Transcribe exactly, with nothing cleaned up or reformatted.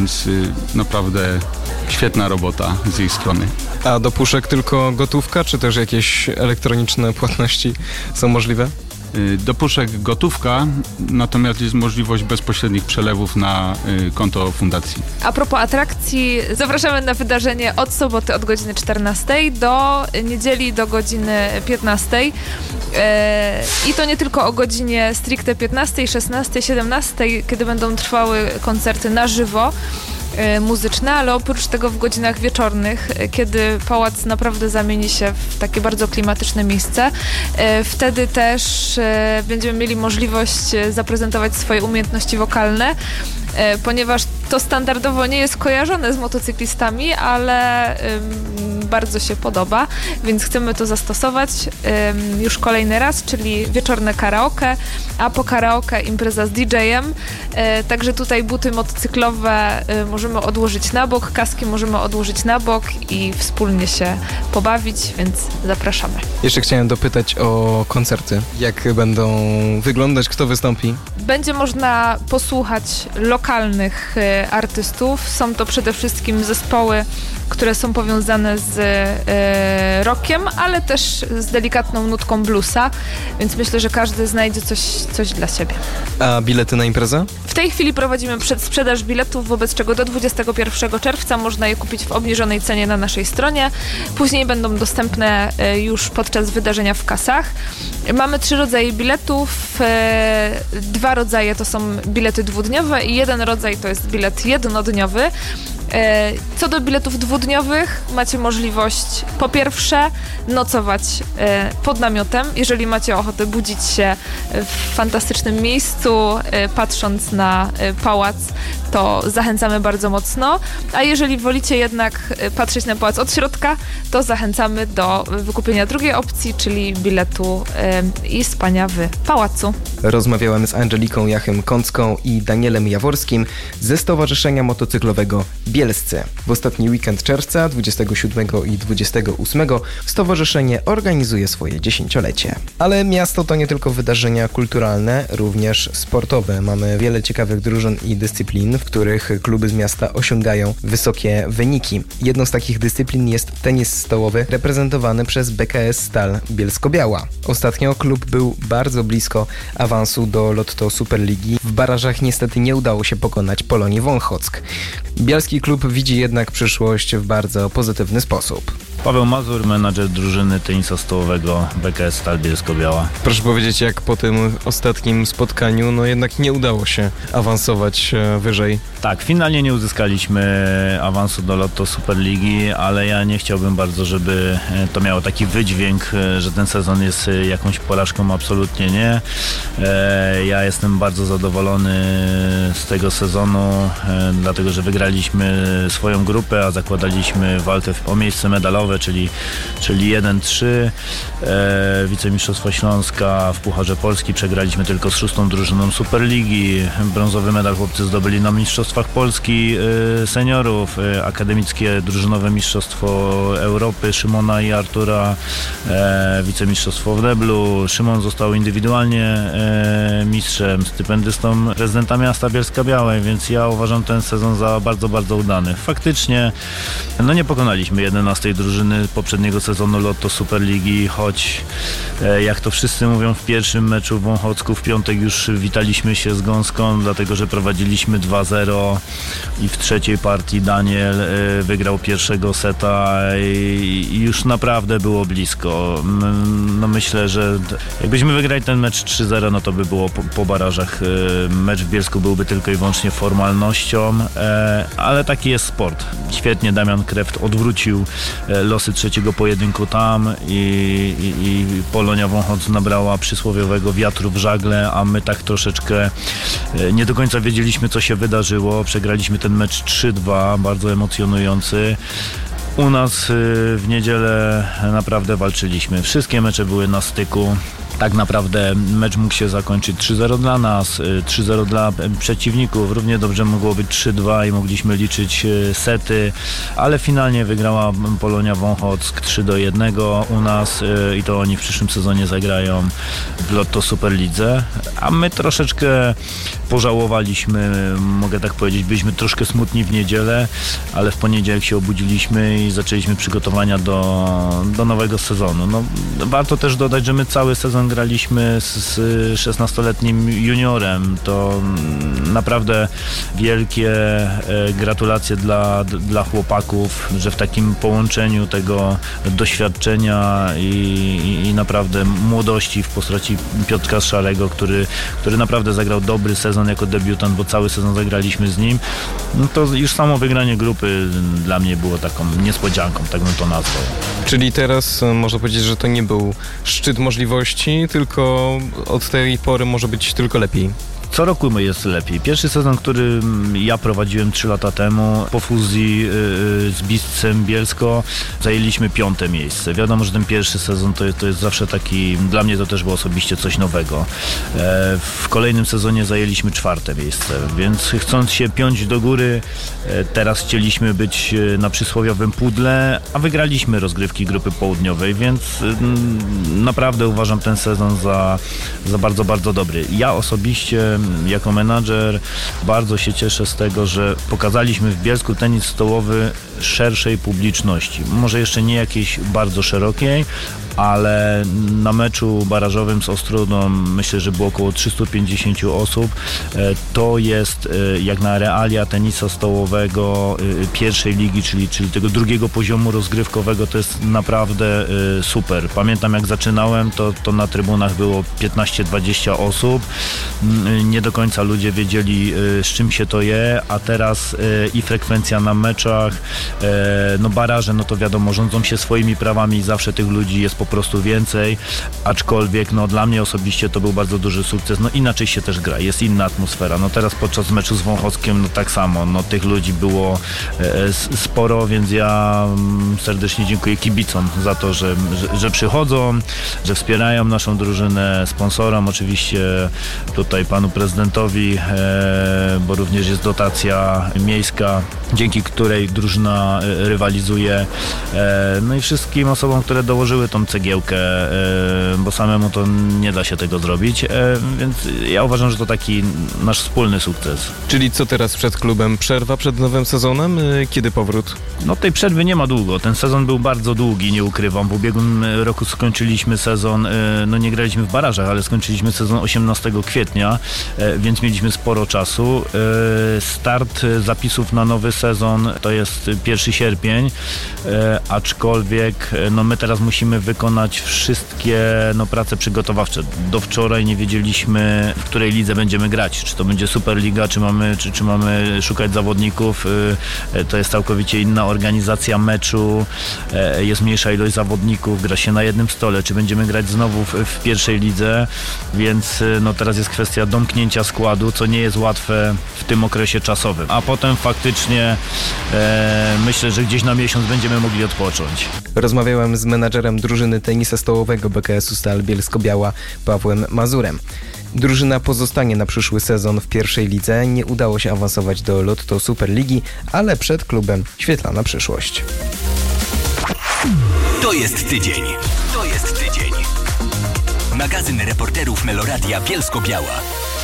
więc naprawdę świetna robota z jej strony. A do puszek tylko gotówka, czy też jakieś elektroniczne płatności są możliwe? Do puszek gotówka, natomiast jest możliwość bezpośrednich przelewów na konto fundacji. A propos atrakcji, zapraszamy na wydarzenie od soboty od godziny czternastej do niedzieli do godziny piętnastej. I to nie tylko o godzinie stricte piętnastej, szesnastej, siedemnastej, kiedy będą trwały koncerty na żywo muzyczne, ale oprócz tego w godzinach wieczornych, kiedy pałac naprawdę zamieni się w takie bardzo klimatyczne miejsce, wtedy też będziemy mieli możliwość zaprezentować swoje umiejętności wokalne, ponieważ to standardowo nie jest kojarzone z motocyklistami, ale bardzo się podoba, więc chcemy to zastosować już kolejny raz, czyli wieczorne karaoke, a po karaoke impreza z didżejem. Także tutaj buty motocyklowe możemy odłożyć na bok, kaski możemy odłożyć na bok i wspólnie się pobawić, więc zapraszamy. Jeszcze chciałem dopytać o koncerty. Jak będą wyglądać, kto wystąpi? Będzie można posłuchać lokalnych artystów. Są to przede wszystkim zespoły, które są powiązane z e, rockiem, ale też z delikatną nutką bluesa, więc myślę, że każdy znajdzie coś, coś dla siebie. A bilety na imprezę? W tej chwili prowadzimy przedsprzedaż biletów, wobec czego do dwudziestego pierwszego czerwca można je kupić w obniżonej cenie na naszej stronie. Później będą dostępne e, już podczas wydarzenia w kasach. Mamy trzy rodzaje biletów. E, dwa rodzaje to są bilety dwudniowe i jeden rodzaj to jest bilet jednodniowy. Co do biletów dwudniowych, macie możliwość po pierwsze nocować pod namiotem, jeżeli macie ochotę budzić się w fantastycznym miejscu, patrząc na pałac, to zachęcamy bardzo mocno, a jeżeli wolicie jednak patrzeć na pałac od środka, to zachęcamy do wykupienia drugiej opcji, czyli biletu i spania w pałacu. Rozmawiałem z Angeliką Jachem-Kącką i Danielem Jaworskim ze Stowarzyszenia Motocyklowego Bielscy. W ostatni weekend czerwca, dwudziestego siódmego i dwudziestego ósmego, stowarzyszenie organizuje swoje dziesięciolecie. Ale miasto to nie tylko wydarzenia kulturalne, również sportowe. Mamy wiele ciekawych drużyn i dyscyplin, w których kluby z miasta osiągają wysokie wyniki. Jedną z takich dyscyplin jest tenis stołowy reprezentowany przez B K S Stal Bielsko-Biała. Ostatnio klub był bardzo blisko awansu do Lotto Superligi. W barażach niestety nie udało się pokonać Polonii Wąchock. Bielski klub widzi jednak przyszłość w bardzo pozytywny sposób. Paweł Mazur, menadżer drużyny tenisa stołowego B K S Stal Bielsko-Biała. Proszę powiedzieć, jak po tym ostatnim spotkaniu, no jednak nie udało się awansować wyżej. Tak, finalnie nie uzyskaliśmy awansu do Lotto Superligi, ale ja nie chciałbym bardzo, żeby to miało taki wydźwięk, że ten sezon jest jakąś porażką, absolutnie nie. Ja jestem bardzo zadowolony z tego sezonu, dlatego że wygraliśmy swoją grupę, a zakładaliśmy walkę o miejsce medalowe, czyli, czyli jeden trzy. E, wicemistrzostwo Śląska w Pucharze Polski przegraliśmy tylko z szóstą drużyną Superligi. Brązowy medal chłopcy zdobyli na Mistrzostwach Polski e, seniorów. E, akademickie drużynowe Mistrzostwo Europy Szymona i Artura. E, wicemistrzostwo w deblu. Szymon został indywidualnie e, mistrzem, stypendystą prezydenta miasta Bielska-Białej, więc ja uważam ten sezon za bardzo, bardzo udany. Faktycznie no nie pokonaliśmy jedenastej drużyny poprzedniego sezonu Lotto Superligi, choć e, jak to wszyscy mówią, w pierwszym meczu w Wąchocku w piątek już witaliśmy się z gąską, dlatego że prowadziliśmy dwa zero i w trzeciej partii Daniel e, wygrał pierwszego seta i, i już naprawdę było blisko. No myślę, że jakbyśmy wygrali ten mecz trzy zero, no to by było po, po barażach. E, mecz w Bielsku byłby tylko i wyłącznie formalnością, e, ale taki jest sport. Świetnie Damian Kreft odwrócił e, losy trzeciego pojedynku tam i, i, i Polonia Wąchock nabrała przysłowiowego wiatru w żagle, a my tak troszeczkę nie do końca wiedzieliśmy, co się wydarzyło. Przegraliśmy ten mecz trzy dwa, bardzo emocjonujący. U nas w niedzielę naprawdę walczyliśmy. Wszystkie mecze były na styku. tak naprawdę mecz mógł się zakończyć trzy zero dla nas, trzy zero dla przeciwników. Równie dobrze mogło być trzy dwa i mogliśmy liczyć sety, ale finalnie wygrała Polonia Wąchock trzy do jednego u nas i to oni w przyszłym sezonie zagrają w Lotto Superlidze, a my troszeczkę pożałowaliśmy, mogę tak powiedzieć, byliśmy troszkę smutni w niedzielę, ale w poniedziałek się obudziliśmy i zaczęliśmy przygotowania do, do nowego sezonu. No, warto też dodać, że my cały sezon graliśmy z, z szesnastoletnim juniorem. To naprawdę wielkie gratulacje dla, dla chłopaków, że w takim połączeniu tego doświadczenia i, i, i naprawdę młodości w postaci Piotrka Szarego, który, który naprawdę zagrał dobry sezon jako debiutant, bo cały sezon zagraliśmy z nim, no to już samo wygranie grupy dla mnie było taką niespodzianką, tak bym to nazwał. Czyli teraz można powiedzieć, że to nie był szczyt możliwości, tylko od tej pory może być tylko lepiej. Co roku jest lepiej. Pierwszy sezon, który ja prowadziłem trzy lata temu, po fuzji yy, z Biscem Bielsko, zajęliśmy piąte miejsce. Wiadomo, że ten pierwszy sezon to jest, to jest zawsze taki, dla mnie to też było osobiście coś nowego. E, w kolejnym sezonie zajęliśmy czwarte miejsce, więc chcąc się piąć do góry, e, teraz chcieliśmy być na przysłowiowym pudle, a wygraliśmy rozgrywki grupy południowej, więc y, naprawdę uważam ten sezon za, za bardzo, bardzo dobry. Ja osobiście jako menadżer bardzo się cieszę z tego, że pokazaliśmy w Bielsku tenis stołowy szerszej publiczności. Może jeszcze nie jakiejś bardzo szerokiej, ale na meczu barażowym z Ostrudą myślę, że było około trzysta pięćdziesiąt osób. To jest jak na realia tenisa stołowego pierwszej ligi, czyli, czyli tego drugiego poziomu rozgrywkowego, to jest naprawdę super. Pamiętam jak zaczynałem, to, to na trybunach było piętnaście dwadzieścia osób. Nie do końca ludzie wiedzieli, z czym się to je, a teraz i frekwencja na meczach, no baraże, no to wiadomo, rządzą się swoimi prawami i zawsze tych ludzi jest po prostu więcej, aczkolwiek no dla mnie osobiście to był bardzo duży sukces, no inaczej się też gra, jest inna atmosfera, no teraz podczas meczu z Wąchockiem no tak samo, no tych ludzi było e, sporo, więc ja serdecznie dziękuję kibicom za to, że, że, że przychodzą, że wspierają naszą drużynę, sponsorom, oczywiście tutaj panu prezydentowi, e, bo również jest dotacja miejska, dzięki której drużyna rywalizuje, e, no i wszystkim osobom, które dołożyły tą cegiełkę, bo samemu to nie da się tego zrobić, więc ja uważam, że to taki nasz wspólny sukces. Czyli co teraz przed klubem? Przerwa przed nowym sezonem? Kiedy powrót? No tej przerwy nie ma długo. Ten sezon był bardzo długi, nie ukrywam. W ubiegłym roku skończyliśmy sezon, no nie graliśmy w barażach, ale skończyliśmy sezon osiemnastego kwietnia, więc mieliśmy sporo czasu. Start zapisów na nowy sezon to jest pierwszego sierpnia, aczkolwiek no my teraz musimy wykonać wszystkie no, prace przygotowawcze. Do wczoraj nie wiedzieliśmy, w której lidze będziemy grać. Czy to będzie Superliga, czy mamy, czy, czy mamy szukać zawodników. To jest całkowicie inna organizacja meczu. Jest mniejsza ilość zawodników, gra się na jednym stole. Czy będziemy grać znowu w, w pierwszej lidze, więc no, teraz jest kwestia domknięcia składu, co nie jest łatwe w tym okresie czasowym. A potem faktycznie e, myślę, że gdzieś na miesiąc będziemy mogli odpocząć. Rozmawiałem z menadżerem drużyny tenisa stołowego B K S-u Stal Bielsko-Biała Pawłem Mazurem. Drużyna pozostanie na przyszły sezon w pierwszej lidze. Nie udało się awansować do Lotto Superligi, ale przed klubem świetlana przyszłość. To jest tydzień. To jest tydzień. Magazyn reporterów Meloradia Bielsko-Biała.